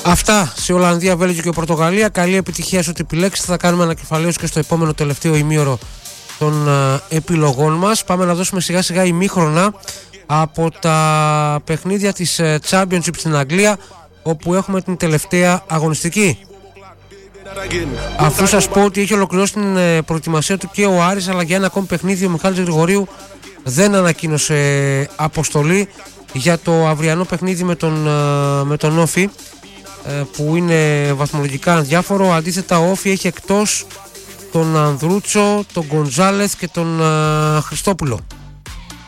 Αυτά σε Ολλανδία, Βέλγιο και Πορτογαλία. Καλή επιτυχία σε ό,τι επιλέξετε. Θα κάνουμε ανακεφαλαίωση και στο επόμενο τελευταίο ημίωρο των επιλογών μας. Πάμε να δώσουμε σιγά σιγά ημίχρονα από τα παιχνίδια της Championship στην Αγγλία, όπου έχουμε την τελευταία αγωνιστική. Αφού σας πω ότι έχει ολοκληρώσει την προετοιμασία του και ο Άρης, αλλά για ένα ακόμη παιχνίδι ο Μιχάλης Γρηγορίου δεν ανακοίνωσε αποστολή για το αυριανό παιχνίδι με τον Όφη, που είναι βαθμολογικά αδιάφορο. Αντίθετα ο Όφη έχει εκτός τον Ανδρούτσο, τον Γκονζάλεθ και τον Χριστόπουλο.